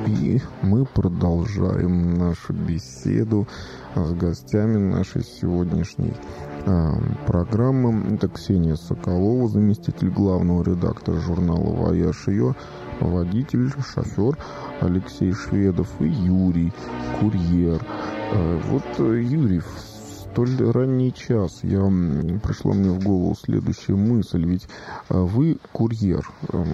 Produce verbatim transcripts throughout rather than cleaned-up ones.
И мы продолжаем нашу беседу с гостями нашей сегодняшней э, программы. Это Ксения Соколова, заместитель главного редактора журнала «Вояж», ее водитель, шофер Алексей Шведов и Юрий, курьер. Э, вот, Юрий, в столь ранний час я, пришла мне в голову следующая мысль. Ведь вы курьер,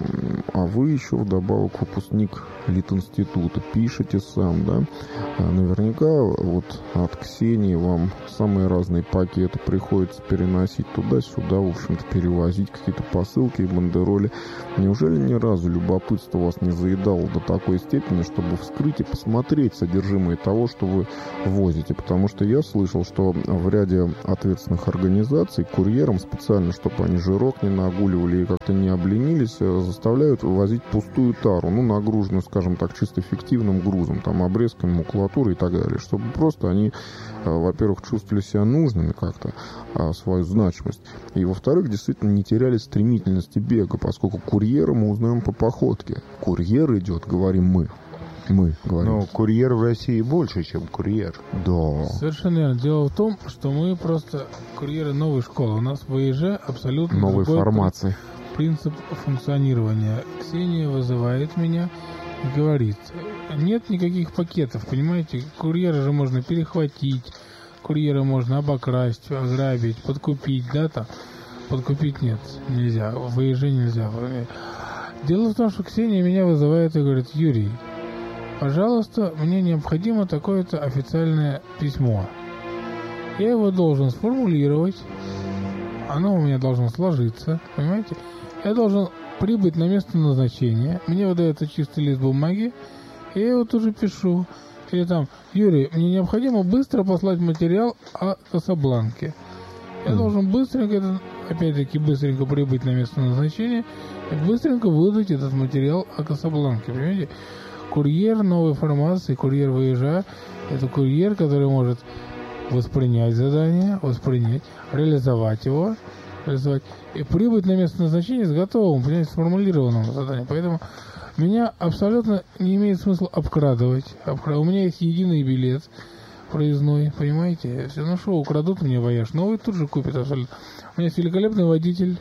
а вы еще вдобавок выпускник Литинститута, пишете сам, да? Наверняка вот от Ксении вам самые разные пакеты приходится переносить туда-сюда, в общем-то, перевозить какие-то посылки и бандероли. Неужели ни разу любопытство вас не заедало до такой степени, чтобы вскрыть и посмотреть содержимое того, что вы возите? Потому что я слышал, что в ряде ответственных организаций курьерам специально, чтобы они жирок не нагуливали и как-то не обленились, заставляют возить пустую тару, ну, нагруженную, скажем так, чисто фиктивным грузом, там, обрезками, макулатурой и так далее, чтобы просто они, во-первых, чувствовали себя нужными как-то, свою значимость, и, во-вторых, действительно не теряли стремительности бега, поскольку курьера мы узнаем по походке. Курьер идет, говорим мы. Мы говорим. Но курьер в России больше, чем курьер. Да. Совершенно верно. Дело в том, что мы просто курьеры новой школы. У нас в ВИЖ абсолютно новой другой формации. принцип функционирования. Ксения вызывает меня и говорит: нет никаких пакетов, понимаете? Курьера же можно перехватить, курьера можно обокрасть, ограбить, подкупить, да, там. Подкупить нет, нельзя. В ВИЖ нельзя. Дело в том, что Ксения меня вызывает и говорит: Юрий, пожалуйста, мне необходимо такое-то официальное письмо. Я его должен сформулировать, оно у меня должно сложиться, понимаете? Я должен прибыть на место назначения, мне выдается чистый лист бумаги, и я его тоже пишу. Или там: Юрий, мне необходимо быстро послать материал о Касабланке. Я mm. должен быстренько, опять-таки, быстренько прибыть на место назначения и быстренько выдать этот материал о Касабланке, понимаете? Курьер новой формации, курьер ВИЖа, это курьер, который может воспринять задание, воспринять, реализовать его, реализовать, и прибыть на место назначения с готовым, понимаете, сформулированным заданием. Поэтому меня абсолютно не имеет смысла обкрадывать. Обкра... У меня есть единый билет проездной, понимаете? Все, ну что, украдут мне «Вояж», новый тут же купят абсолютно. У меня есть великолепный водитель,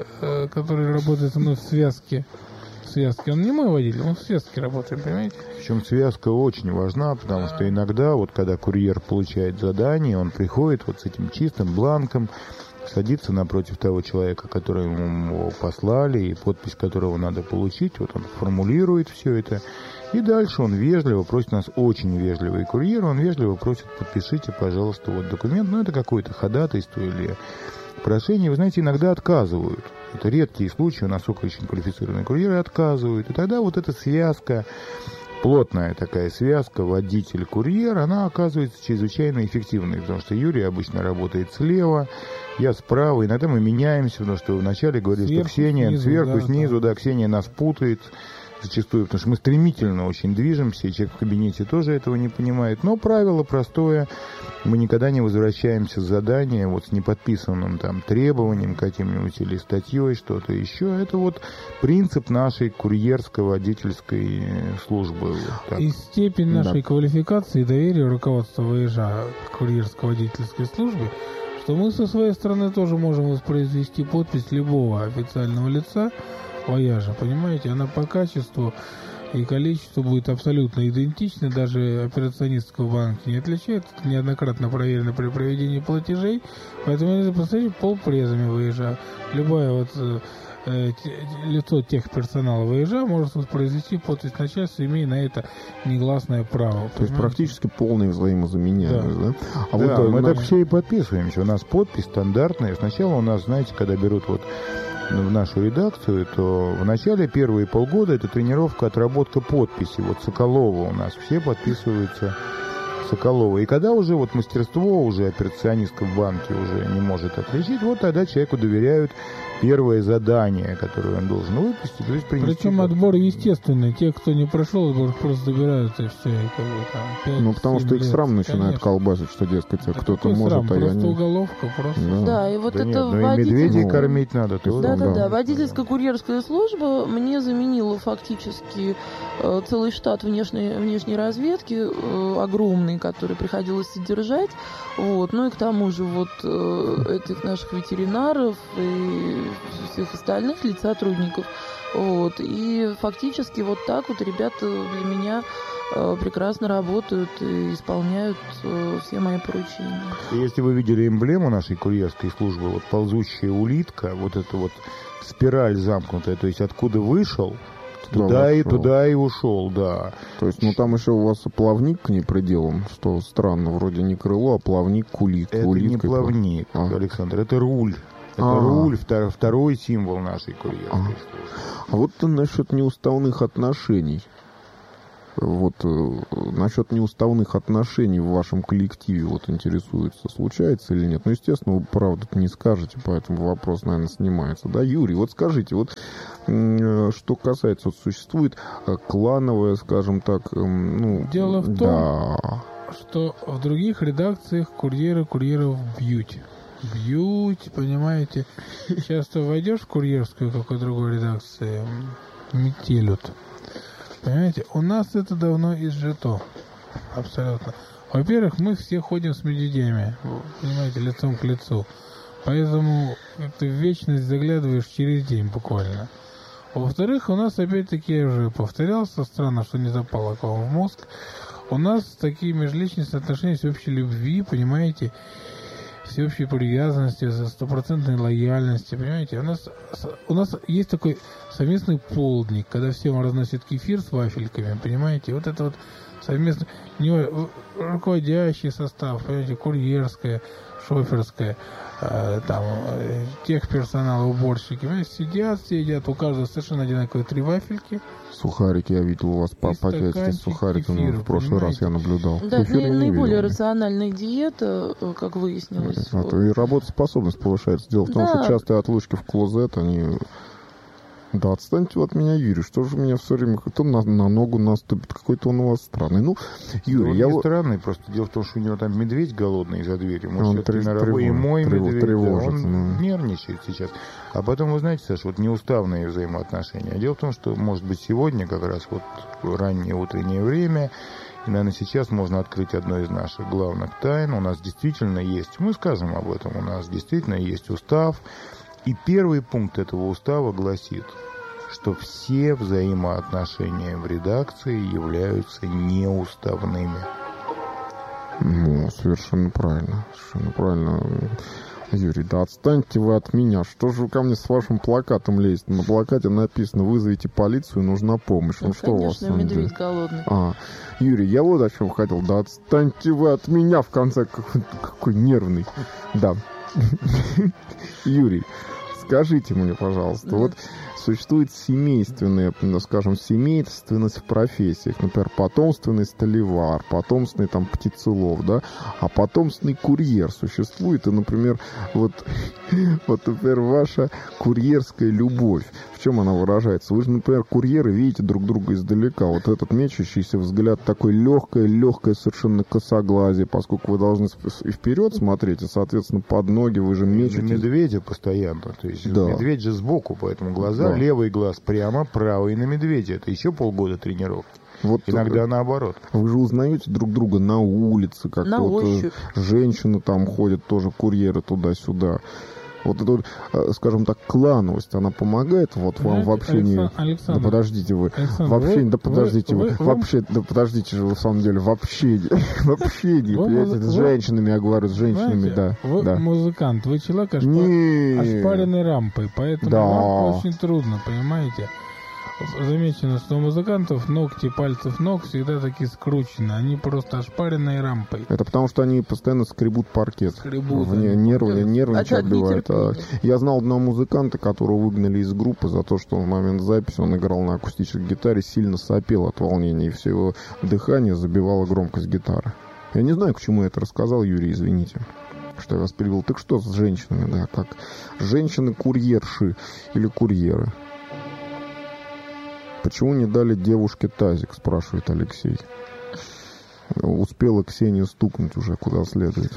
который работает со мной в связке. Связки. Он не мой водитель, он в связке работает, понимаете? Причем связка очень важна, потому что иногда, вот когда курьер получает задание, он приходит вот с этим чистым бланком, садится напротив того человека, который ему послали, и подпись которого надо получить, вот он формулирует все это, и дальше он вежливо просит нас, очень вежливый курьер, он вежливо просит: подпишите, пожалуйста, вот документ, ну это какое-то ходатайство или прошение, вы знаете, иногда отказывают. Это редкие случаи, у нас очень квалифицированные курьеры отказывают. И тогда вот эта связка, плотная такая связка, водитель-курьер, она оказывается чрезвычайно эффективной, потому что Юрий обычно работает слева, я справа, иногда мы меняемся, потому что вначале говорили, сверху, что Ксения снизу, сверху, да, снизу, да. да, Ксения нас путает зачастую, потому что мы стремительно очень движемся, и человек в кабинете тоже этого не понимает. Но правило простое: мы никогда не возвращаемся с задания вот с неподписанным там требованием каким-нибудь или статьей, что-то еще. Это вот принцип нашей курьерско-водительской службы. Вот и степень нашей да. квалификации и доверия руководства ВИЖа к курьерско-водительской службе, что мы со своей стороны тоже можем воспроизвести подпись любого официального лица «Вояжа», понимаете? Она по качеству и количеству будет абсолютно идентична, даже операционистка в банке не отличает. Это неоднократно проверено при проведении платежей, поэтому нельзя посмотреть полпрезами «Вояжа». Любое вот э, лицо техперсонала «Вояжа» может воспроизвести подпись начальства, имея на это негласное право. То есть практически полная взаимозаменяемость, да? да? А да, вот, мы на... так все и подписываемся. У нас подпись стандартная. Сначала у нас, знаете, когда берут вот в нашу редакцию, то в начале первые полгода это тренировка, отработка подписи. Вот Соколова у нас все подписываются Соколова. И когда уже вот мастерство, уже операционистка в банке уже не может отличить, вот тогда человеку доверяют первое задание, которое он должен выпустить. То есть принести. Причем отбор естественный. Те, кто не прошел отбор, просто добираются и все. И как бы, там, пять, ну, потому что их лет. срам начинает Конечно. колбасить, что, дескать, Да кто-то может, срам? а я Просто не... уголовка, просто. Да. Да, и вот Да это нет, ну и водитель... медведей Ну, кормить надо тоже. Да, да, да. да. Водительско-курьерская служба мне заменила фактически э, целый штат внешней, внешней разведки, э, огромный, который приходилось содержать. Вот. Ну и к тому же вот э, этих наших ветеринаров и всех остальных лиц сотрудников. Вот. И фактически вот так вот ребята для меня э, прекрасно работают и исполняют э, все мои поручения. И если вы видели эмблему нашей курьерской службы, вот ползущая улитка, вот эта вот спираль замкнутая, то есть откуда вышел, Туда туда и вошел. туда и ушел, да. То есть, ну там еще у вас плавник к ней приделан, что странно, вроде не крыло, а плавник к улитке. Это не улиткой. плавник, А. Александр, это руль. Это А. руль, втор- второй символ нашей курьерской А. службы. А вот насчет неуставных отношений. Вот э, насчет неуставных отношений в вашем коллективе вот интересуется, случается или нет. Ну, естественно, вы правду не скажете, поэтому вопрос, наверное, снимается. Да, Юрий, вот скажите, вот э, что касается, вот существует э, клановое, скажем так, э, ну... Дело в том, да. что в других редакциях курьеры курьеров бьют. Бьют, понимаете. Сейчас ты войдешь в курьерскую какой другой редакции, метелют. Понимаете, у нас это давно изжито. Абсолютно. Во-первых, мы все ходим с медведями, понимаете, лицом к лицу. Поэтому ты в вечность заглядываешь через день буквально. Во-вторых, у нас опять-таки, я уже повторялся, странно, что не запало к вам в мозг. У нас такие межличностные отношения, всеобщей любви, понимаете, всеобщей привязанности, стопроцентной лояльности, понимаете. У нас, у нас есть такой совместный полдник, когда всем разносят кефир с вафельками, понимаете. Вот это вот совместно, не, руководящий состав, понимаете, курьерская, шоферская, э, там, э, техперсонал, уборщики, понимаете, сидят, сидят, у каждого совершенно одинаковые три вафельки. Сухарики я видел у вас по И пакетике с стаканчик сухариками. кефира, В прошлый раз понимаете? я наблюдал. Да, Кефира я наи- не наиболее видел. рациональная диета, э, как выяснилось. А то и работоспособность повышается. Дело в том, Да. что частые отлучки в клозет, они... Да отстаньте от меня, Юрий, что же меня все время то на, на ногу наступит, какой-то он у вас странный. Ну, Юрий, Он я не вот... странный, просто дело в том, что у него там медведь голодный за дверью. Мы Он все-таки трев- на работе. И тревожит, мой трев- медведь, да, тревожится, он да. нервничает сейчас. А потом, вы знаете, Саша, вот неуставные взаимоотношения. Дело в том, что, может быть, сегодня как раз вот раннее утреннее время, и, наверное, сейчас можно открыть одну из наших главных тайн. У нас действительно есть, мы скажем об этом, у нас действительно есть устав. И первый пункт этого устава гласит, что все взаимоотношения в редакции являются неуставными. Ну, совершенно правильно. Совершенно правильно. Юрий, да отстаньте вы от меня. Что же вы ко мне с вашим плакатом лезете? На плакате написано: вызовите полицию, нужна помощь. Ну, Ну, что у вас конечно, там медведь делать? голодный. А, Юрий, я вот о чем хотел. Да отстаньте вы от меня, в конце, какой, какой нервный. Да. Юрий, скажите мне, пожалуйста, вот существует семейственная, ну, скажем, семейственность в профессиях. Например, потомственный столевар, потомственный там птицелов, да, а потомственный курьер существует. И, например, вот, вот, например, ваша курьерская любовь, в чем она выражается? Вы же, например, курьеры, видите друг друга издалека. Вот этот мечущийся взгляд, такой легкое, легкое совершенно косоглазие, поскольку вы должны и вперед смотреть, и, соответственно, под ноги вы же На мечете. медведя постоянно. То есть Да. медведь же сбоку, поэтому глаза, Да. левый глаз прямо, правый на медведя. Это еще полгода тренировки. Вот Иногда наоборот. вы же узнаете друг друга на улице, как На вот э, ощупь. женщины там ходят, тоже курьеры туда-сюда. Вот эта, вот, э, скажем так, клановость, она помогает вот вам Знаете, в общении... Александр- Александр, Да подождите вы. Александр, В общении, вы- да подождите вы. вы- В вам- вообще, да подождите же вы, в самом деле, в общении. В общении, Вы понимаете, музы- с вы- женщинами, я говорю, с женщинами, Знаете, да. вы да. музыкант, вы человек ошпа- Не. ошпаренной рампой, поэтому Да. вам очень трудно, понимаете? Замечено, что у музыкантов ногти пальцев ног всегда такие скручены, они просто ошпаренной рампой. Это потому, что они постоянно скребут паркет. Скребут Вне, они. нервы, Да. нервничают, От отбивают. А, нетерпения. я знал одного музыканта, которого выгнали из группы за то, что в момент записи он играл на акустической гитаре, сильно сопел от волнения, и все его дыхание забивало громкость гитары. Я не знаю, к чему я это рассказал, Юрий, извините, что я вас перевел. Так что с женщинами, да, как женщины-курьерши или курьеры? Почему не дали девушке тазик, спрашивает Алексей. Успела Ксения стукнуть уже куда следует.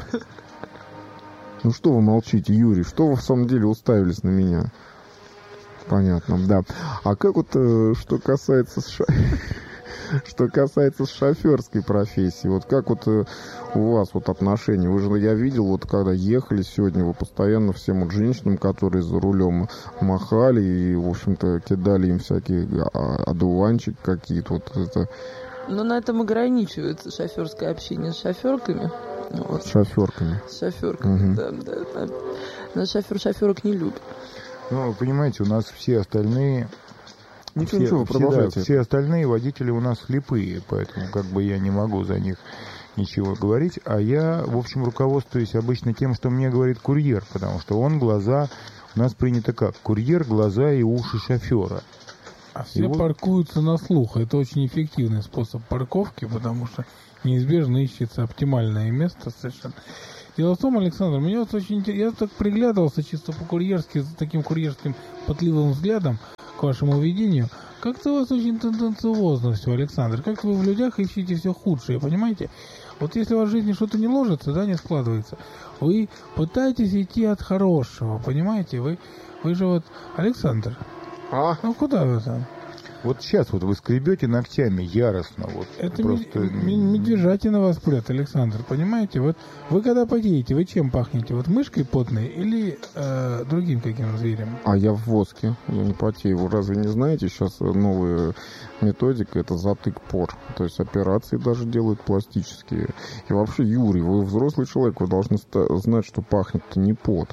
Ну что вы молчите, Юрий? Что вы в самом деле уставились на меня? Понятно, да. А как вот, что касается ша... что касается шоферской профессии, вот как вот у вас вот отношения? Вы же, я видел, вот когда ехали сегодня, вы постоянно всем вот женщинам, которые за рулем махали и, в общем-то, кидали им всякие одуванчики какие-то, вот это... Но на этом ограничивается шоферское общение с шоферками. Вот. С шоферками. С шоферками, угу. да, да. Наш шофер шоферок не любит. Ну, вы понимаете, у нас все остальные... Ничего, все, ничего, все, продолжайте. Да, все остальные водители у нас слепые, поэтому как бы я не могу за них ничего говорить. А я, в общем, руководствуюсь обычно тем, что мне говорит курьер, потому что он глаза... У нас принято как? Курьер, глаза и уши шофера. А все вот... паркуются на слух. Это очень эффективный способ парковки, потому что неизбежно ищется оптимальное место совершенно. Дело в том, Александр, мне вот очень интересно, я так приглядывался чисто по-курьерски, с таким курьерским пытливым взглядом к вашему ведению. Как-то у вас очень тенденциозно все, Александр. Как-то вы в людях ищете все худшее, понимаете? Вот если у вас в жизни что-то не ложится, да, не складывается, вы пытаетесь идти от хорошего, понимаете? Вы, вы же вот, Александр, а? ну куда вы там? Вот сейчас вот вы скребете ногтями яростно. Вот это просто... медвежатина вас прет, Александр, понимаете? Вот вы когда потеете, вы чем пахнете? Вот мышкой потной или э, другим каким зверем? А я в воске, я не потею. Вы разве не знаете, сейчас новая методика, это затык пор. То есть операции даже делают пластические. И вообще, Юрий, вы взрослый человек, вы должны знать, что пахнет-то не пот.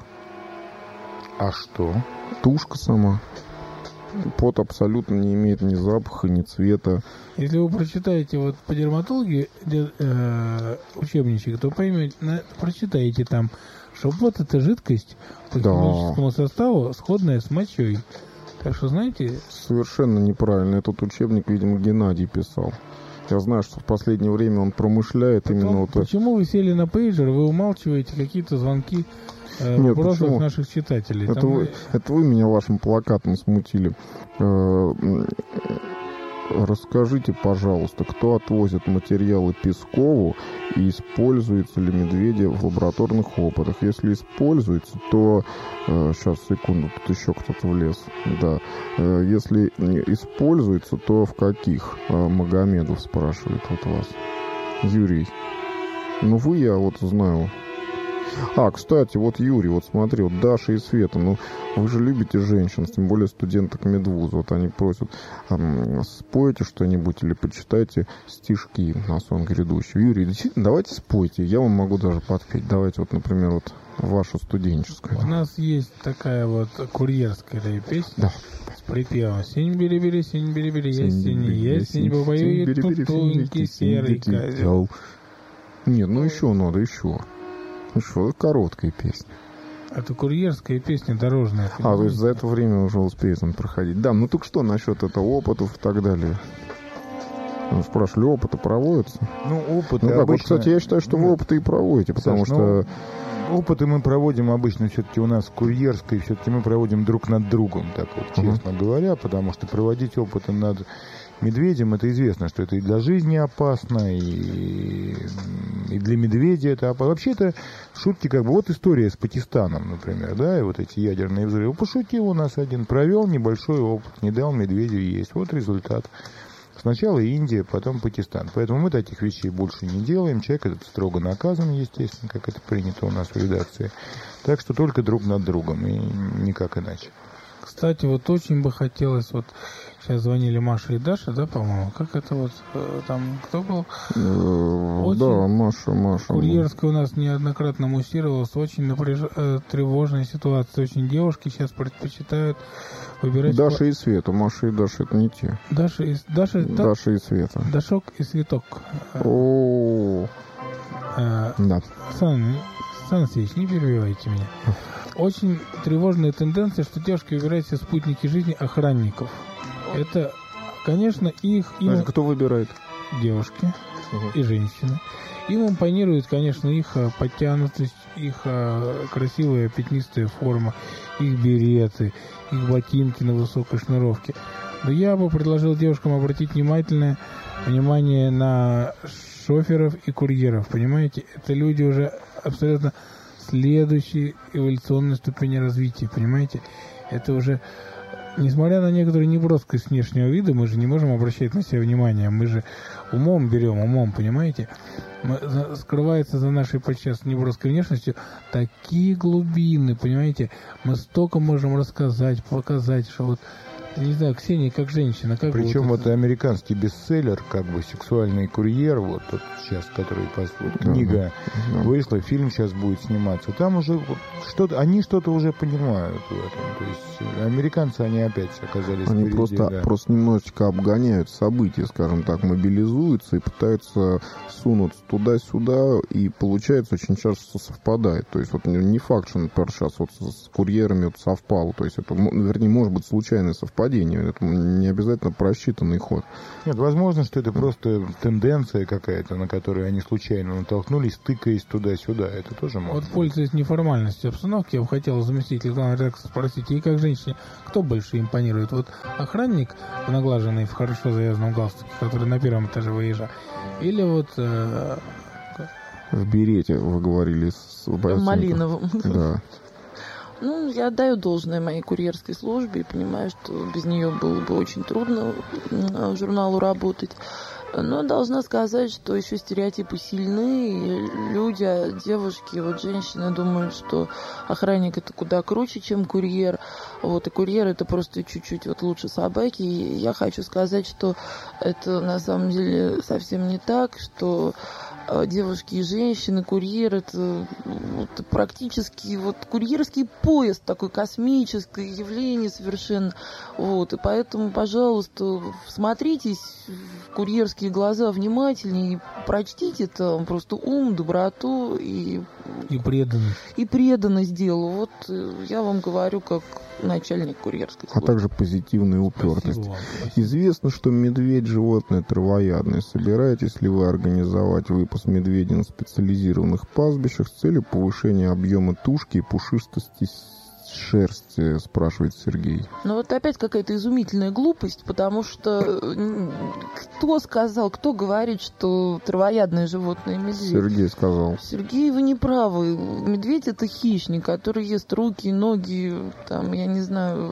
А что? Тушка сама. Пот абсолютно не имеет ни запаха, ни цвета. Если вы прочитаете вот по дерматологии э, учебничек, то поймете, на, прочитаете там, что пот — это жидкость по да. химическому составу, сходная с мочой. Так что, знаете... Совершенно неправильно. Этот учебник, видимо, Геннадий писал. Я знаю, что в последнее время он промышляет Потом, именно вот... Почему вы сели на пейджер, вы умалчиваете какие-то звонки Нет, вопросов наших читателей? Это, Там... вы, это вы меня вашим плакатом смутили. Расскажите, пожалуйста, кто отвозит материалы Пескову и используются ли медведи в лабораторных опытах? Если используются, то... Сейчас, секунду, тут еще кто-то влез. Да. Если используются, то в каких? Магомедов спрашивает вот вас. Юрий. Ну, вы, я вот знаю... А, кстати, вот Юрий, вот смотри, вот Даша и Света, ну, вы же любите женщин, тем более студенток медвуза, вот они просят, эм, спойте что-нибудь или почитайте стишки на сон грядущий. Юрий, действительно, давайте спойте, я вам могу даже подпеть, давайте вот, например, вот вашу студенческую. У нас есть такая вот курьерская песня. Да. С припевом «Синь бери-бери, синь бери-бери, ясень, ясень, бабаюет тутунький серый козел». Нет, ну еще надо, еще. Ну что, короткая песня. Это курьерская песня дорожная. А, то есть за это время уже успеет он проходить. Да, ну так что насчет этого опытов и так далее? Ну, спрашивали, опыты проводятся? Ну, опыты ну, как, обычно... вот, кстати, я считаю, что вы опыты и проводите, потому Саш, что... Ну, опыты мы проводим обычно все-таки у нас в курьерской, все-таки мы проводим друг над другом, так вот, честно uh-huh. говоря, потому что проводить опыты над медведем, это известно, что это и для жизни опасно, и, и для медведя это опасно. Вообще это шутки, как бы, вот история с Пакистаном, например, да, и вот эти ядерные взрывы. Пошутил у нас один, провел небольшой опыт, не дал медведю есть. Вот результат. Сначала Индия, потом Пакистан. Поэтому мы таких вещей больше не делаем. Человек этот строго наказан, естественно, как это принято у нас в редакции. Так что только друг над другом, и никак иначе. Кстати, вот очень бы хотелось, вот сейчас звонили Маша и Даша, да, по-моему, как это вот, там, кто был? Очень да, Маша, Маша. Курьерская у нас неоднократно муссировалась, очень напряж... тревожная ситуация, очень девушки сейчас предпочитают выбирать... Даша и Света, Маша и Даша, это не те. Даша и, Даша, Даша и Света. Дашок и Светок. О, а, да. Сан, Сан Алексеевич, не перебивайте меня. Очень тревожная тенденция, что девушки выбирают себе спутники жизни охранников. Это, конечно, их... Им... Значит, кто выбирает? Девушки. угу. и женщины. Им импонирует, конечно, их подтянутость, их красивая пятнистая форма, их береты, их ботинки на высокой шнуровке. Но я бы предложил девушкам обратить внимательное внимание на шоферов и курьеров, понимаете? Это люди уже абсолютно следующей эволюционной ступени развития, понимаете? Это уже, несмотря на некоторую неброскость внешнего вида, мы же не можем обращать на себя внимание, мы же умом берем, умом, понимаете? Мы, за, скрывается за нашей подчас неброской внешностью такие глубины, понимаете? Мы столько можем рассказать, показать, что вот, не знаю, Ксения как женщина. Как Причем вот, вот это... американский бестселлер, как бы «Сексуальный курьер», вот тот сейчас, который вот, да, книга да. вышла, фильм сейчас будет сниматься. Там уже вот, что-то, они что-то уже понимают в этом. То есть американцы, они опять оказались Они впереди, просто, да. просто немножечко обгоняют события, скажем так, мобилизуются и пытаются сунуться туда-сюда, и получается очень часто совпадает. То есть вот не факт, что, например, сейчас вот с курьерами вот совпало. То есть это, вернее, может быть случайное совпадение. Это не обязательно просчитанный ход. Нет, возможно, что это просто тенденция какая-то, на которую они случайно натолкнулись, тыкаясь туда-сюда. Это тоже можно. Вот, пользуясь неформальностью обстановки, я бы хотел заместителя главного редактора спросить, и как женщине, кто больше импонирует? Вот охранник, наглаженный в хорошо завязанном галстуке, который на первом этаже выезжал, или вот... Э... В берете, вы говорили, с малиновым. Да. Ну, я отдаю должное моей курьерской службе и понимаю, что без нее было бы очень трудно журналу работать. Но должна сказать, что еще стереотипы сильны, и люди, девушки, вот женщины думают, что охранник это куда круче, чем курьер. Вот, и курьер это просто чуть-чуть вот лучше собаки. И я хочу сказать, что это на самом деле совсем не так, что девушки и женщины, курьер, это вот, практически вот курьерский поезд, такое космическое явление совершенно. Вот, и поэтому, пожалуйста, всмотритесь в курьерские глаза внимательнее и прочтите там просто ум, доброту и... И преданность. И преданность делу. Вот я вам говорю, как начальник курьерской службы. А также позитивная упертость. Известно, что медведь – животное травоядное. Собираетесь ли вы организовать выпуск медведей на специализированных пастбищах с целью повышения объема тушки и пушистости шерсти, спрашивает Сергей. Ну вот опять какая-то изумительная глупость, потому что кто сказал, кто говорит, что травоядное животное медведь? Сергей сказал. Сергей, вы не правы. Медведь это хищник, который ест руки, ноги, там, я не знаю...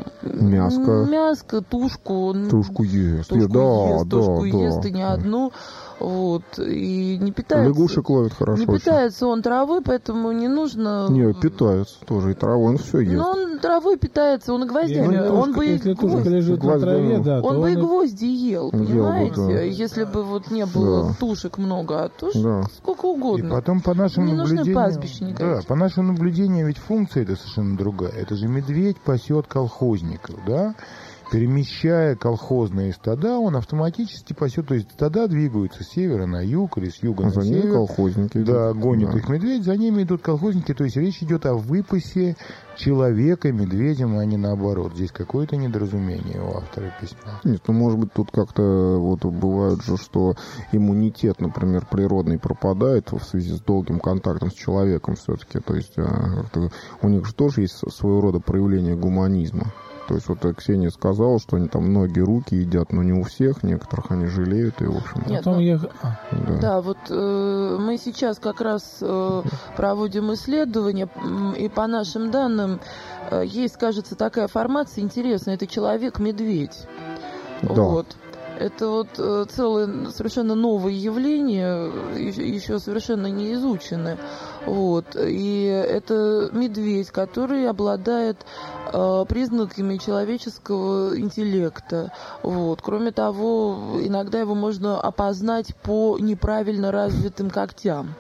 Мяско. Мяско, тушку. Тушку ест. Тушку да, ест, да, тушку да, ест, да. и не одну. Вот, и не питается... Лягушек ловит хорошо. Не питается очень. Он травой, поэтому не нужно... Не, питается тоже, и травой, он все ест. Но он травой питается, он и гвоздями. Ну, он бы если и тушка лежит на траве, да, он то бы и он... гвозди ел, Ел понимаете? бы, да. Если бы вот не было Да. тушек много, а тушек Да. сколько И угодно. потом по нашим Не нужны наблюдениям... пастбища никакие. Да, по нашим наблюдениям ведь функция это совершенно другая. Это же медведь пасет колхозников, да? Перемещая колхозные стада, он автоматически пасет. То есть стада двигаются с севера на юг или с юга А на за ними север. колхозники. Да, идут. гонит Да. их медведь, за ними идут колхозники. То есть речь идет о выпасе человека медведем, а не наоборот. Здесь какое-то недоразумение у автора письма. Нет, ну, может быть, тут как-то вот бывает же, что иммунитет, например, природный пропадает в связи с долгим контактом с человеком все-таки. То есть а, как-то у них же тоже есть своего рода проявление гуманизма. То есть вот Ксения сказала, что они там ноги, руки едят, но не у всех, некоторых они жалеют, и, в общем... Нет, Потом ну, я... а, да. Да, вот э, мы сейчас как раз э, проводим исследования, м, и по нашим данным э, есть, кажется, такая формация интересная, это человек-медведь. Да. Вот. Это вот э, целое совершенно новое явление, еще, еще совершенно не изученное. Вот. И это медведь, который обладает э, признаками человеческого интеллекта. Вот. Кроме того, иногда его можно опознать по неправильно развитым когтям.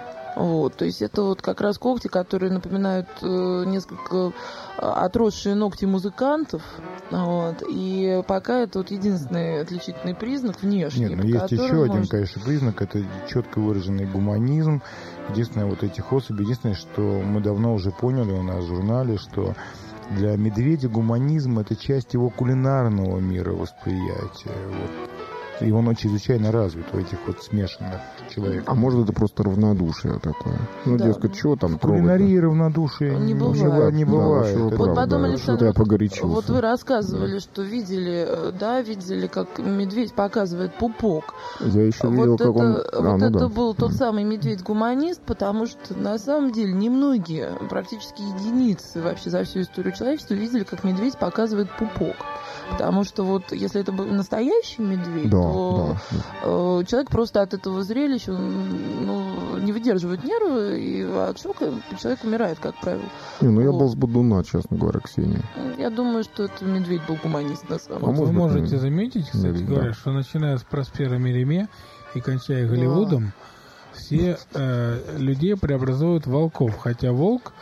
Вот, то есть это вот как раз когти, которые напоминают э, несколько отросшие ногти музыкантов. Вот, и пока это вот единственный отличительный признак внешний. Нет, но есть еще можно... один, конечно, признак, это четко выраженный гуманизм. Единственное, вот этих особей, единственное, что мы давно уже поняли у нас в журнале, что для медведя гуманизм – это часть его кулинарного мира восприятия. Вот. и он очень чрезвычайно развит у этих вот смешанных человек. А может, это просто равнодушие такое? Ну, Да. дескать, чего там трогать? Кулинарии равнодушие Не не бывает. бывает. Не Да, бывает. вообще Это правда. Вот потом, Да, Александр, что-то я погорячился. вот вы рассказывали, что видели, э, да, видели, как медведь показывает пупок. Я еще видел, Вот как это, он... вот А, ну это да. был тот самый медведь-гуманист, потому что на самом деле немногие, практически единицы вообще за всю историю человечества видели, как медведь показывает пупок. Потому что вот если это был настоящий медведь, Да, то да. э, человек просто от этого зрелища он, ну, не выдерживает нервы, и от шока человек умирает, как правило. Не, ну я Вот. был с бодуна, честно говоря, Ксения. Я думаю, что это медведь был гуманист на самом А деле. Вы может быть, можете он- заметить, кстати наверное, говоря, да. что начиная с Проспера Мериме и кончая Голливудом, все э, людей преобразуют в волков. Хотя волк,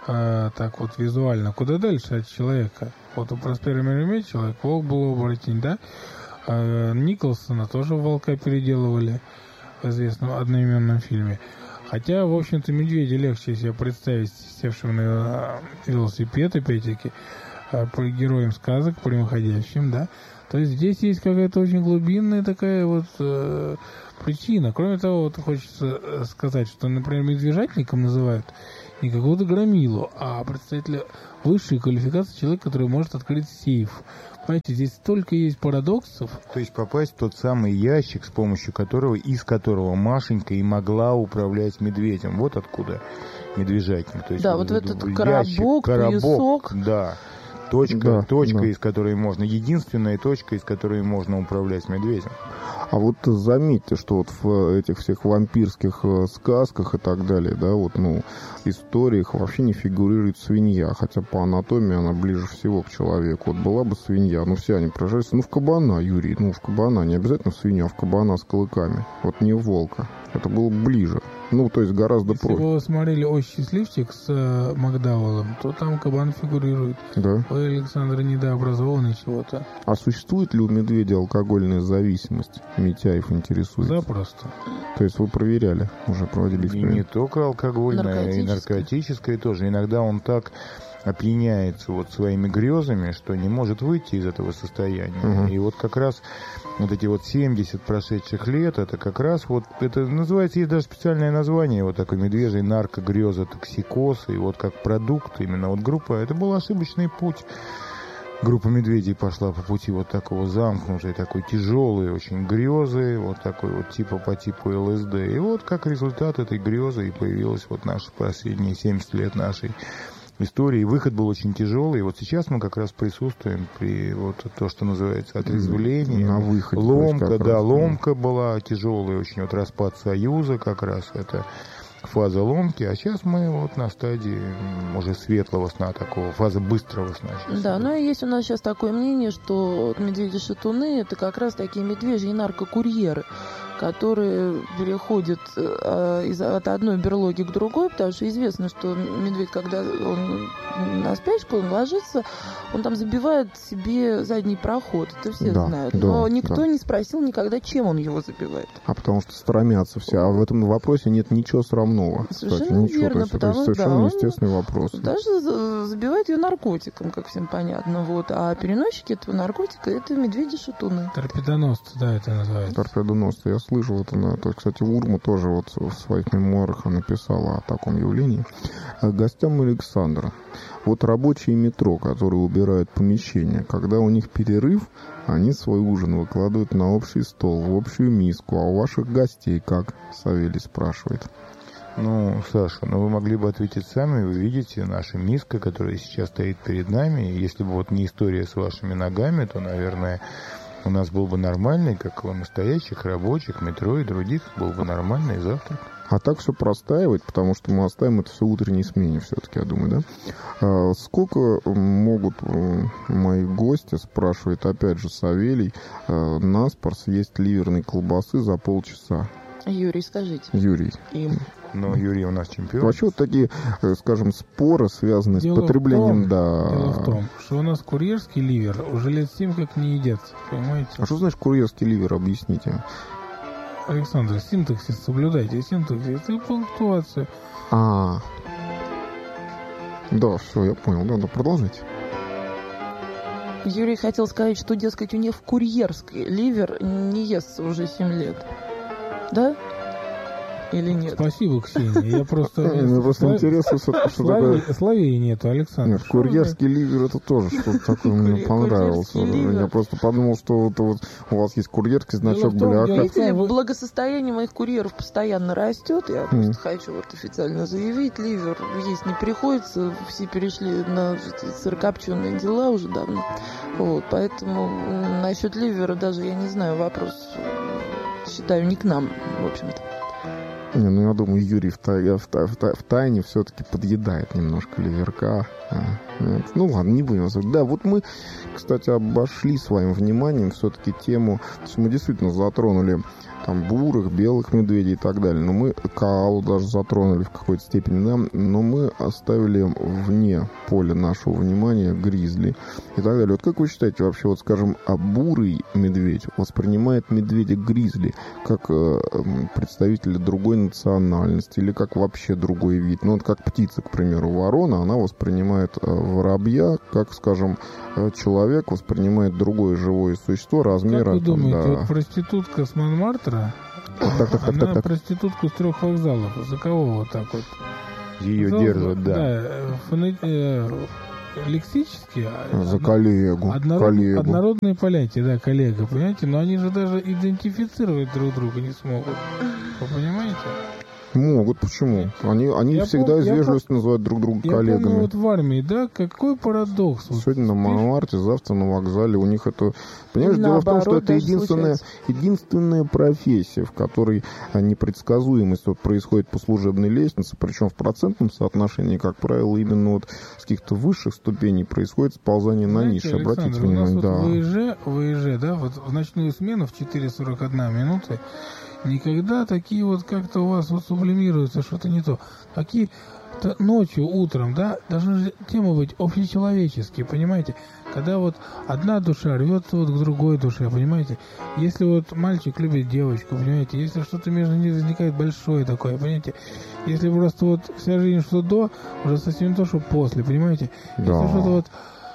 э, так вот визуально, куда дальше от человека. Вот у Проспера Мериме человек, волк был оборотень, да? Э, Николсона тоже в волка переделывали в известном одноименном фильме. Хотя, в общем-то, медведя легче себе представить севшим на э, велосипед, опять-таки, э, по героям сказок, прямоходящим, да? То есть здесь есть какая-то очень глубинная такая вот э, причина. Кроме того, вот хочется э, сказать, что, например, медвежатником называют не какого-то громилу, а представителя высшей квалификации человека, который может открыть сейф. Понимаете, здесь столько есть парадоксов. То есть попасть в тот самый ящик, с помощью которого, из которого Машенька и могла управлять медведем. Вот откуда медвежатник. То есть Да, вот в этот ящик, коробок, туесок. Да. Точка, Да, точка, да. из которой можно, единственная точка, из которой можно управлять медведем. А вот заметьте, что вот в этих всех вампирских э, сказках и так далее, да, вот, ну, историях вообще не фигурирует свинья, хотя по анатомии она ближе всего к человеку. Вот была бы свинья, ну, все они проживаются, ну, в кабана, Юрий, ну, в кабана, не обязательно в свинью, а в кабана с клыками, вот не в волка. Это было ближе, ну, то есть гораздо Если проще, вы смотрели «Ой, счастливчик» с э, Макдауэллом, то там кабан фигурирует. да. Вы, Александр, недообразованный чего-то. А существует ли у медведя алкогольная зависимость? Митяев интересует. Запросто. То есть вы проверяли, уже проводили И эксперимент? не только алкогольное, и Наркотическое. наркотическое тоже. Иногда он так опьяняется вот своими грезами, что не может выйти из этого состояния. Мгм. И вот как раз вот эти вот семьдесят прошедших лет, это как раз вот, это называется, есть даже специальное название, вот такой медвежий наркогрезотоксикоз, и вот как продукт именно вот группа, это был ошибочный путь. Группа медведей пошла по пути вот такого замкнутой, такой тяжелой очень грезы, вот такой вот типа по типу ЛСД. И вот как результат этой грезы и появилась вот наши последние семьдесят лет нашей истории. Выход был очень тяжелый. И вот сейчас мы как раз присутствуем при вот то, что называется отрезвление. На выходе. то есть Ломка, как да, раз, ломка была тяжелая очень. Вот распад Союза как раз это фаза ломки, а сейчас мы вот на стадии м, уже светлого сна такого, фаза быстрого сна. сейчас Да, идет. ну и есть у нас сейчас такое мнение, что вот медведи-шатуны это как раз такие медвежьи наркокурьеры, которые переходят э, из, от одной берлоги к другой, потому что известно, что медведь, когда он на спячку, он ложится, он там забивает себе задний проход, это все Да, знают. да, Но никто да. не спросил никогда, чем он его забивает. А потому что стремятся все. А в этом вопросе нет ничего срамного. Совершенно кстати, ничего. верно, То есть это потому- совершенно да, он- естественный вопрос. Даже за- забивает ее наркотиком, как всем понятно. Вот. А переносчики этого наркотика это медведи-шатуны. Торпедоносцы, да, это называется. Торпедоносцы. Я слышал это. На... то, Кстати, Урма тоже вот в своих мемуарах написала о таком явлении. А гостям Александра. Вот рабочие метро, которые убирают помещение, когда у них перерыв, они свой ужин выкладывают на общий стол, в общую миску. А у ваших гостей как? Савелий спрашивает. Ну, Саша, ну вы могли бы ответить сами, вы видите, наша миска, которая сейчас стоит перед нами, и если бы вот не история с вашими ногами, то, наверное, у нас был бы нормальный, как у настоящих рабочих, метро и других, был бы нормальный завтрак. А так все простаивает, потому что мы оставим это все утренней смене все-таки, я думаю, да? А сколько могут э, мои гости, спрашивает опять же Савелий, э, наспор съесть ливерной колбасы за полчаса? Юрий, скажите Юрий. им. Но Юрий у нас чемпион. Вообще вот такие, э, скажем, споры, связанные Дело с в потреблением, том- да. Дело в том, что у нас курьерский ливер уже лет семь как не едят, понимаете? А что значит курьерский ливер, объясните? Александр, синтаксис соблюдайте, синтаксис и пунктуацию. А, да, все, я понял, да, да, продолжите. Юрий хотел сказать, что, дескать, у них в Курьерской ливер не естся уже семь лет. Да? Или нет? Спасибо, Ксения. Я просто... Мне просто интересно, что такое... Словей нету, Александр. Нет, курьерский ливер, это тоже что-то такое мне понравилось. Я просто подумал, что у вас есть курьерский значок бляха. Видите ли, благосостояние моих курьеров постоянно растет. Я просто хочу вот официально заявить, ливер есть не приходится. Все перешли на сырокопченые дела уже давно. Вот, поэтому насчет ливера даже, я не знаю, вопрос, считаю, не к нам, в общем-то. Не, ну я думаю, Юрий в, тай, в, тай, в, тай, в тайне все-таки подъедает немножко ливерка. Нет. Ну ладно, не будем. Да, вот мы, кстати, обошли своим вниманием все-таки тему, то есть мы действительно затронули там бурых, белых медведей и так далее. Но мы коалу даже затронули в какой-то степени, да, но мы оставили вне поля нашего внимания гризли и так далее. Вот как вы считаете, вообще, вот скажем, а бурый медведь воспринимает медведя-гризли как э, представителя другой национальности или как вообще другой вид? Ну вот как птица, к примеру, ворона, она воспринимает э, воробья, как, скажем, э, человек воспринимает другое живое существо размера. Как вы там, думаете, да, вот проститутка с Монмартра, так, так, так, она так, так. проститутка с трех вокзалов. За кого вот так вот? Ее За, держат, да. Да, фоне, э, лексически. За коллегу, однород, коллегу. Однородные понятия, да, коллега, понимаете? Но они же даже идентифицировать друг друга не смогут. Вы понимаете? Могут, почему? Они, они Я всегда пом- из я вежливости называют друг друга Я коллегами. помню, вот в армии, да, какой парадокс. Вот Сегодня на видишь, Монмарте, завтра на вокзале. У них это... Понимаешь, дело в том, что Наоборот, это даже единственная, случается. единственная профессия, в которой а, непредсказуемость вот происходит по служебной лестнице, причем в процентном соотношении, как правило, именно вот с каких-то высших ступеней происходит сползание на знаете, ниши. Александр, Обратите у нас внимание, вот да. ВЭЖ, ВЭЖ, да, вот в ночную смену в четыре сорок одна минуты никогда такие вот как-то у вас вот сублимируются, что-то не то. Такие то ночью, утром, да, должны же темы быть общечеловеческие, понимаете? Когда вот одна душа рвется вот к другой душе, понимаете? Если вот мальчик любит девочку, понимаете? Если что-то между ними возникает большое такое, понимаете? Если просто вот вся жизнь что до, уже совсем не то, что после, понимаете? Да. Если что-то вот...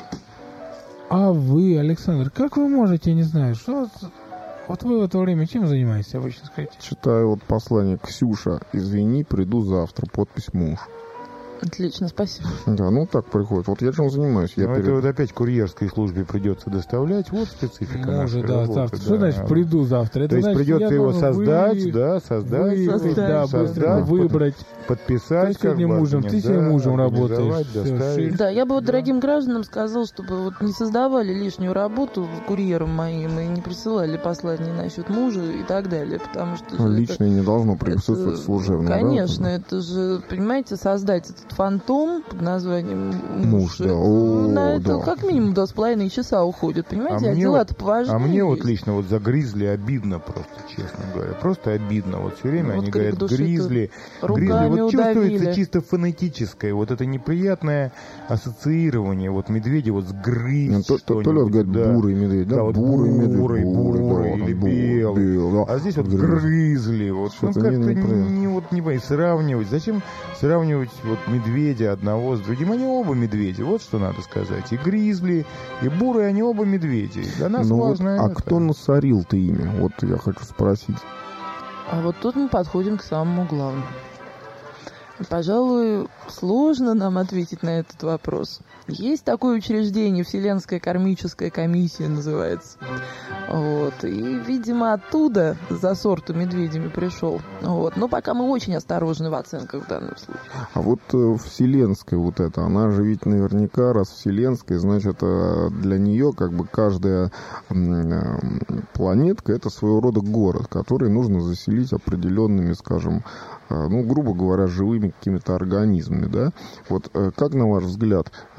А вы, Александр, как вы можете, я не знаю, что... Вот, вот вы в это время чем занимаетесь обычно, скажите? Читаю вот послание: Ксюша, извини, приду завтра. Подпись муж. Отлично, спасибо. Да, ну так приходит. Вот я чем занимаюсь. Я Ну, перед- это вот опять курьерской службе придется доставлять. Вот специфика нашей Может, да, работы, завтра. да. Что значит приду завтра? Это То есть значит, придется я его должен создать, вы- да, создать, выявить, создать, да, быстро создать, выбрать. подписать. Ты сегодня как бы, мужем, ты сегодня да, мужем организовать, работаешь. Всё, доставить. шиш. Да, я бы вот дорогим гражданам сказал, чтобы вот не создавали лишнюю работу курьерам моим и не присылали послания насчет мужа и так далее, потому что... Ну, это- личное не должно это- присутствовать в служебном, да? Конечно, это же, понимаете, создать этот фантом под названием Муж, да. это- О, на это да. как минимум два с половиной часа уходит, понимаете, А а, мне дела-то вот- поважнее А мне вот есть. лично вот за гризли обидно просто, честно говоря. Просто обидно. Вот все время Ну, вот они крик говорят души-то гризли. руками Гризли. Вот чувствуется удавили. чисто фонетическое. Вот это неприятное ассоциирование. Вот медведи вот с грызть. Ну, то, то, то ли вот говорит да. бурый медведь, да, Да, вот бурый медведь, бурый, бурый, да, или бурый, белый. белый, да. А здесь вот Грызли. грызли. Вот. Ну, Что-то как-то не- не, неприятно. не, вот, не понимаю, сравнивать. Зачем сравнивать вот медведя одного с другим? Они оба медведи. Вот что надо сказать. И гризли, и бурый, они оба медведи. Для нас Ну вот, важно а это. кто насорил-то ими? Вот я хочу спросить. А вот тут мы подходим к самому главному. Пожалуй, сложно нам ответить на этот вопрос. Есть такое учреждение, Вселенская кармическая комиссия называется. Вот. И, видимо, оттуда за сорту медведями пришел. Вот. Но пока мы очень осторожны в оценках в данном случае. А вот э, вселенская вот эта, она же ведь наверняка, раз вселенская, значит, э, для нее как бы каждая м, э, планетка — это своего рода город, который нужно заселить определенными, скажем, э, ну, грубо говоря, живыми какими-то организмами, да? Вот э, как, на ваш взгляд, э,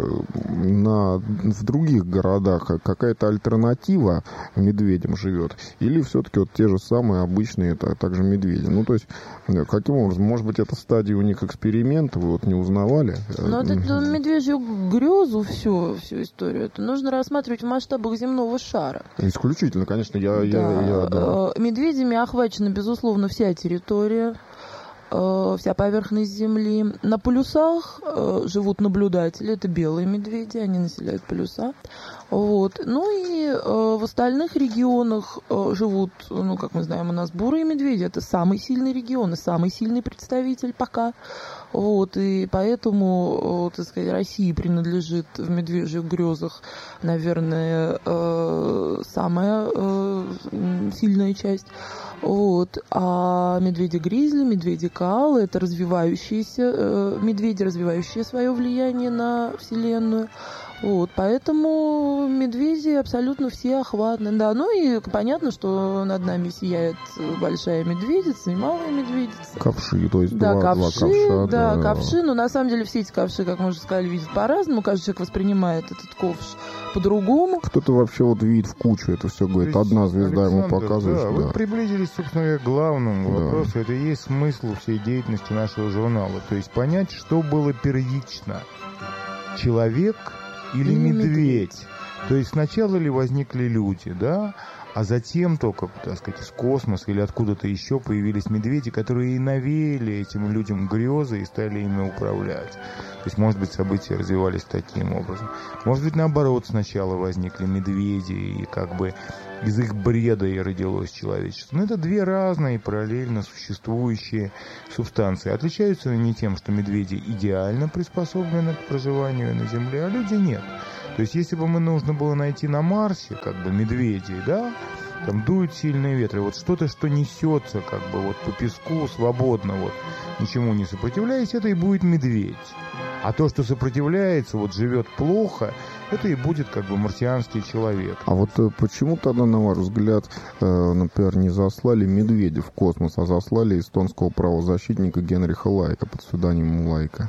на, в других городах какая-то альтернатива медведям живет? Или все-таки вот те же самые обычные, это также медведи? Ну, то есть, э, каким образом? Может быть, это стадия у них эксперимента, вы вот не узнавали? Но вот эту медвежью грезу, всю, всю историю, это нужно рассматривать в масштабах земного шара. Исключительно, конечно, я... Да. я, я да. Э, Медведями охвачена, безусловно, вся территория. э, вся поверхность Земли. На полюсах э, живут наблюдатели, это белые медведи, они населяют полюса. Вот. Ну и э, в остальных регионах э, живут, ну, как мы знаем, у нас бурые медведи, это самый сильный регион и самый сильный представитель пока. Вот, и поэтому, так сказать, России принадлежит в медвежьих грезах, наверное, э, самая э, сильная часть. Вот. А медведи-гризли, медведи-коалы – это развивающиеся э, медведи, развивающие свое влияние на Вселенную. Вот, поэтому медведи абсолютно все охватны. Да, ну и понятно, что над нами сияет большая медведица и малая медведица. Ковши, то есть да, два, ковши, два ковша. Да, да, ковши, но на самом деле все эти ковши, как мы уже сказали, видят по-разному. Каждый человек воспринимает этот ковш по-другому. Кто-то вообще вот видит в кучу это все, говорит, есть, одна звезда Александр, ему показывает. Да, да. Вы приблизились, собственно говоря, к главному да. вопросу. Это и есть смысл всей деятельности нашего журнала. То есть понять, что было первично. Человек или медведь. медведь. То есть сначала ли возникли люди, да, а затем только, так сказать, из космоса или откуда-то еще появились медведи, которые и навеяли этим людям грезы и стали ими управлять. То есть, может быть, события развивались таким образом. Может быть, наоборот, сначала возникли медведи, и как бы из их бреда и родилось человечество. Но это две разные параллельно существующие субстанции. Отличаются они не тем, что медведи идеально приспособлены к проживанию на Земле, а люди нет. То есть, если бы мы нужно было найти на Марсе, как бы, медведей, да, там дуют сильные ветры, вот что-то, что несется, как бы, вот по песку свободно, вот, ничему не сопротивляясь, это и будет медведь. А то, что сопротивляется, вот живет плохо, это и будет как бы марсианский человек. А вот почему тогда, на ваш взгляд, например, не заслали медведя в космос, а заслали эстонского правозащитника Генриха Лайка под псевдонимом Лайка?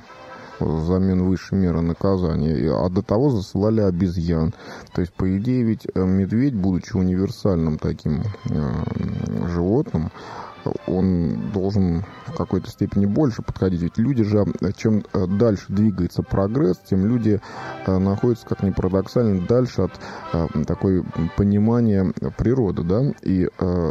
Взамен высшей меры наказания, а до того засылали обезьян. То есть, по идее, ведь медведь, будучи универсальным таким э, животным, он должен в какой-то степени больше подходить. Ведь люди же, чем дальше двигается прогресс, тем люди находятся, как ни парадоксально, дальше от такой понимания природы, да, и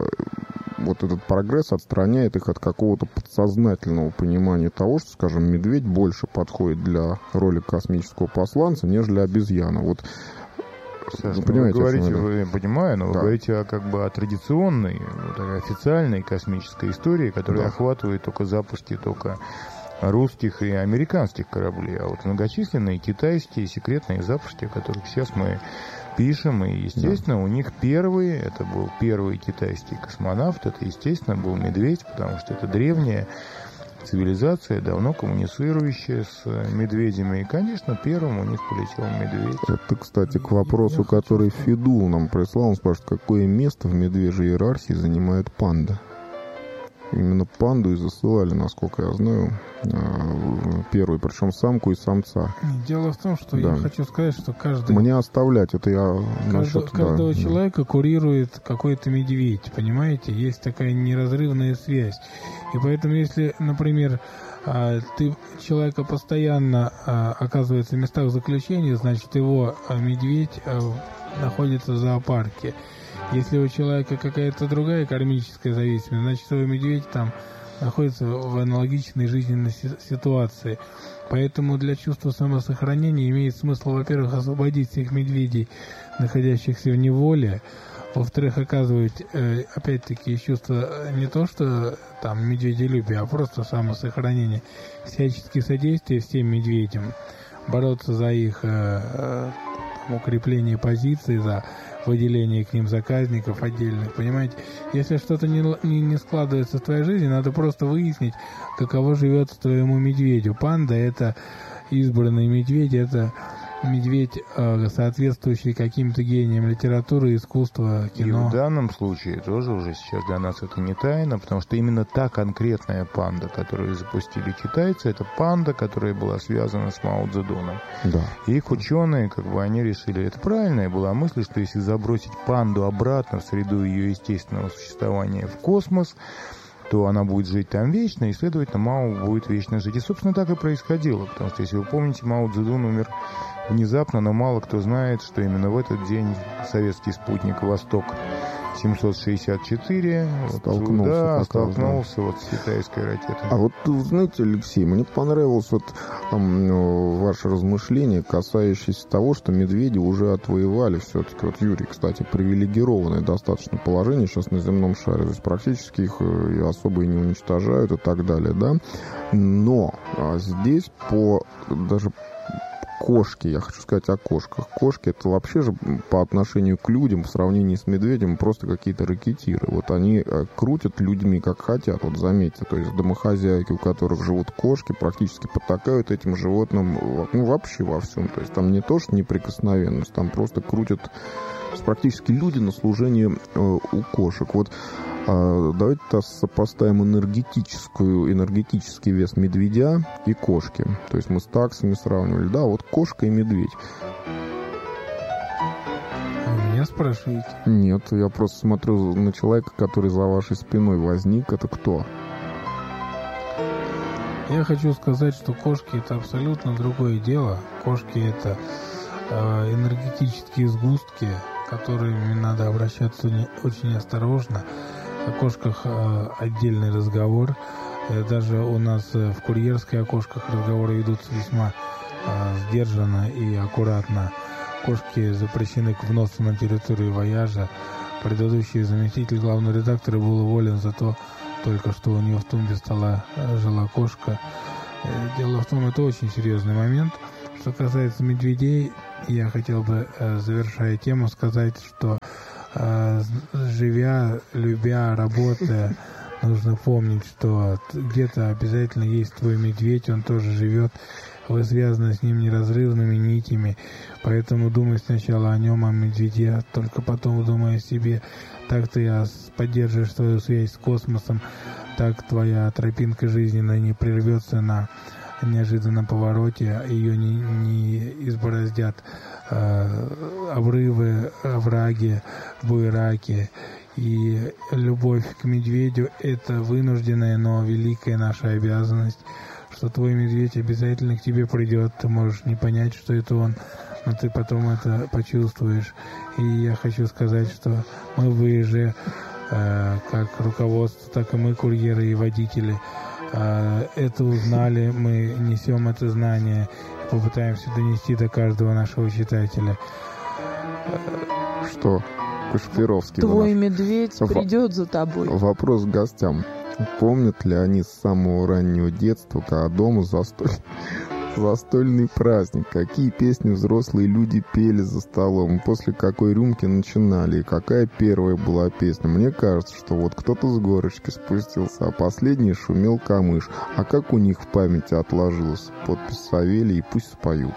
вот этот прогресс отстраняет их от какого-то подсознательного понимания того, что, скажем, медведь больше подходит для роли космического посланца, нежели обезьяна. Вот Саш, вы понимаете, вы говорите, вы, я понимаю, но да. вы говорите о, как бы, о традиционной, вот, официальной космической истории, которая да. охватывает только запуски только русских и американских кораблей, а вот многочисленные китайские секретные запуски, о которых сейчас мы пишем, и, естественно, да. у них первый, это был первый китайский космонавт, это, естественно, был медведь, потому что это древняя цивилизация, давно коммуницирующая с медведями. И, конечно, первым у них полетел медведь. Это, кстати, к вопросу, который Федул нам прислал. Он спрашивает, какое место в медвежьей иерархии занимает панда? Именно панду и засылали, насколько я знаю, первую, причем самку и самца. Дело в том, что да. я хочу сказать, что каждый... Мне оставлять, это я... Каждого, насчет, каждого да, человека курирует какой-то медведь, понимаете? Есть такая неразрывная связь. И поэтому, если, например, ты человека постоянно оказывается в местах заключения, значит, его медведь находится в зоопарке. Если у человека какая-то другая кармическая зависимость, значит, его медведь там находится в аналогичной жизненной ситуации. Поэтому для чувства самосохранения имеет смысл, во-первых, освободить всех медведей, находящихся в неволе, во-вторых, оказывать, опять-таки, чувство не то, что там медведелюбие, а просто самосохранение, всячески содействие всем медведям, бороться за их там, укрепление позиций, за выделение к ним заказников отдельных, понимаете? Если что-то не, не, не складывается в твоей жизни, надо просто выяснить, каково живется твоему медведю. Панда — это избранный медведь, это медведь, соответствующий каким-то гениям литературы, искусства, кино. И в данном случае тоже уже сейчас для нас это не тайна, потому что именно та конкретная панда, которую запустили китайцы, это панда, которая была связана с Мао Цзэдуном. Да. И их ученые, как бы, они решили, это правильная была мысль, что если забросить панду обратно в среду ее естественного существования в космос, то она будет жить там вечно, и, следовательно, Мао будет вечно жить. И, собственно, так и происходило, потому что, если вы помните, Мао Цзэдун умер внезапно, но мало кто знает, что именно в этот день советский спутник «Восток» семьсот шестьдесят четыре. Столкнулся, вот, да, столкнулся столкнулся вот с китайской ракетой. А вот, знаете, Алексей, мне понравилось вот там, ваше размышление, касающееся того, что медведи уже отвоевали все-таки. Вот Юрий, кстати, привилегированное достаточно положение сейчас на земном шаре. То есть практически их и особо и не уничтожают и так далее, да. Но а здесь по даже кошки, я хочу сказать о кошках. Кошки — это вообще же по отношению к людям, в сравнении с медведем, просто какие-то ракетиры. Вот они крутят людьми как хотят, вот заметьте. То есть домохозяйки, у которых живут кошки, практически потакают этим животным, ну, вообще во всем. То есть там не то, что неприкосновенность, там просто крутят практически люди на служение э, у кошек. Вот э, давайте сопоставим энергетическую, энергетический вес медведя и кошки. То есть мы с таксами сравнивали. Да, вот кошка и медведь. Вы меня спрашиваете? Нет, я просто смотрю на человека, который за вашей спиной возник. Это кто? Я хочу сказать, что кошки — это абсолютно другое дело. Кошки — это э, энергетические сгустки, которыми надо обращаться не, очень осторожно. О кошках э, отдельный разговор. Э, даже у нас э, в курьерской о кошках разговоры ведутся весьма э, сдержанно и аккуратно. Кошки запрещены к вносу на территорию вояжа. Предыдущий заместитель главного редактора был уволен за то, только что у нее в тумбе стола э, жила кошка. Э, дело в том, это очень серьезный момент. Что касается медведей, я хотел бы, завершая тему, сказать, что живя, любя, работая, нужно помнить, что где-то обязательно есть твой медведь, он тоже живет, вы связаны с ним неразрывными нитями, поэтому думай сначала о нем, о медведе, только потом думай о себе. Так ты поддерживаешь свою связь с космосом, так твоя тропинка жизненная не прервется на неожиданном повороте, ее не, не избороздят э, обрывы, овраги, буераки. И любовь к медведю — это вынужденная, но великая наша обязанность, что твой медведь обязательно к тебе придет. Ты можешь не понять, что это он, но ты потом это почувствуешь. И я хочу сказать, что мы вы же, э, как руководство, так и мы, курьеры и водители, это узнали, мы несем это знание и попытаемся донести до каждого нашего читателя. Что? Кашпировский. Твой медведь В... придет за тобой. Вопрос к гостям. Помнят ли они с самого раннего детства, когда дома застой... застольный праздник? Какие песни взрослые люди пели за столом? После какой рюмки начинали? И какая первая была песня? Мне кажется, что вот кто-то с горочки спустился, а последний шумел камыш. А как у них в памяти отложилась подпись Савелий, и пусть споют.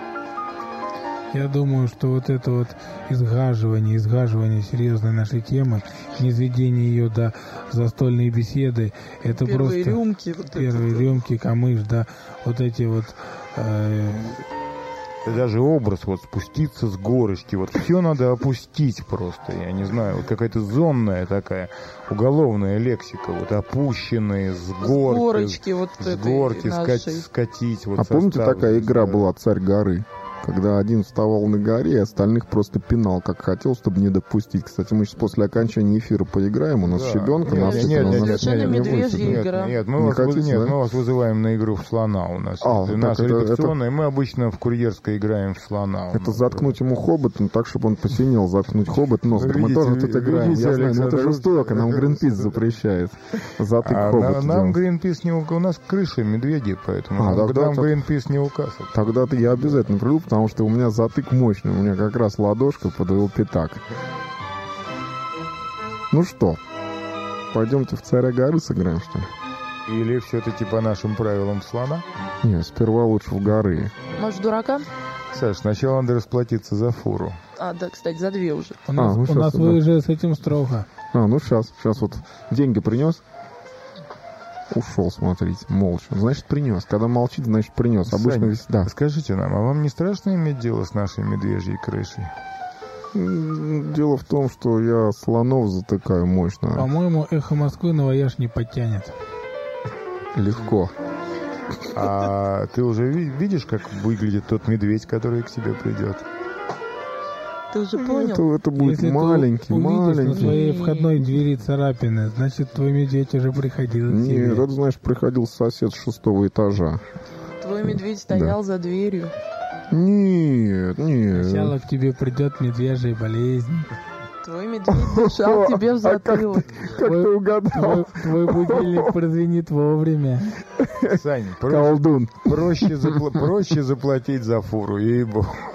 Я думаю, что вот это вот изгаживание, изгаживание серьезной нашей темы, низведение ее до застольной беседы, это первые просто... Рюмки, вот первые это. рюмки, камыш, да, вот эти вот... Э... Даже образ, вот спуститься с горочки, вот все надо опустить просто, я не знаю, вот какая-то зонная такая уголовная лексика, вот опущенные с горки, с горочки, вот с горки нашей. скатить. Вот а помните, состав, такая игра да. была «Царь горы»? Когда один вставал на горе, и остальных просто пинал, как хотел, чтобы не допустить. Кстати, мы сейчас после окончания эфира поиграем. У нас да. щебенка. Нет, нас нет, нет, нет, совершенно нет, медвежья нет, игра. Нет, мы, не вас, хотите, нет да? мы вас вызываем на игру в слона у нас. А, это наша это, редакционная. это... Мы обычно в курьерской играем в слона. Это заткнуть ему хобот, ну, так, чтобы он посинел, заткнуть хобот носом. Мы тоже тут играем. Я знаю, но это жестоко. Нам Гринпис запрещает. Затык а хобот. На, нам Гринпис не указ. У нас крыша медведи, поэтому а, тогда, нам Гринпис не указ. Тогда-то я обязательно приду, потому что у меня затык мощный. У меня как раз ладошка под его пятак. Ну что, пойдемте в «Царя горы» сыграем, что ли? Или все-таки по нашим правилам слона? Нет, сперва лучше в горы. Может, дурака? Саш, сначала надо расплатиться за фуру. А, да, кстати, за две уже. У нас, а, ну у сейчас, нас да. вы уже с этим строго. А, ну сейчас, сейчас вот деньги принес. Ушел смотреть, молча. Значит, принес. Когда молчит, значит, принес. Обычно весь... Да. Скажите нам, а вам не страшно иметь дело с нашей медвежьей крышей? Дело в том, что я слонов затыкаю мощно. По-моему, «Эхо Москвы» на вояж не подтянет. Легко. А ты уже видишь, как выглядит тот медведь, который к тебе придет? Ты уже понял? Это, это будет Если маленький, ты увидишь маленький. на своей входной двери царапины, значит, твой медведь уже приходил к тебе. Нет, это, знаешь, приходил сосед с шестого этажа. Твой медведь стоял за дверью. Нет, нет. Сначала к тебе придет медвежья болезнь. Твой медведь дышал тебе в затылок. Как ты угадал? Твой, твой будильник прозвенит вовремя. Сань, проще, Колдун. проще, запла- проще заплатить за фуру, ей-богу.